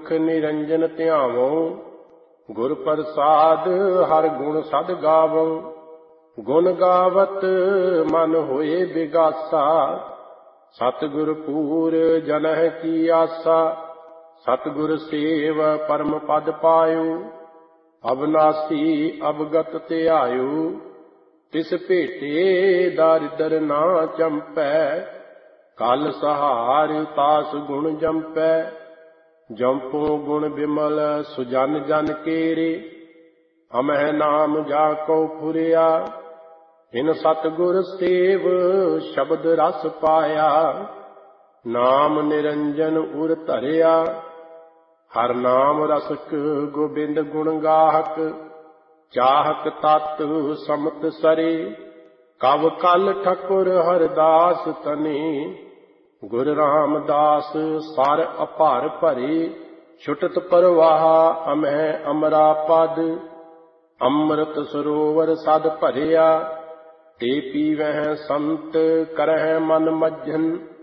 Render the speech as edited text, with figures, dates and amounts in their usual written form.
मुख निरंजन ध्यावों। गुर प्रसाद हर गुण सद गावों। गुण गावत मन होए बिगासा। सतगुर पूर जनह की आसा। सतगुर सेव परम पद पायो। अविनाशी अवगत त्यायो। तिस भेटे दारिद्र ना चंपै। कल सहार तास गुण जंपै। जंपो गुण बिमल सुजन जन केरे। अमह नाम जाको फुरिया। इन सतगुर सेव शब्द रस पाया। नाम निरंजन उर धरिया। हर नाम रसक गोबिंद गुण गाहक। चाहक तत् समत सरे। कव कल ठकुर हरदास तने। गुर रामदास सर अपार भरे। छुटत परवाह अमह अमरा पद। अमृत सरोवर सद भरिया। ते पीवह संत करह मन मज्जन।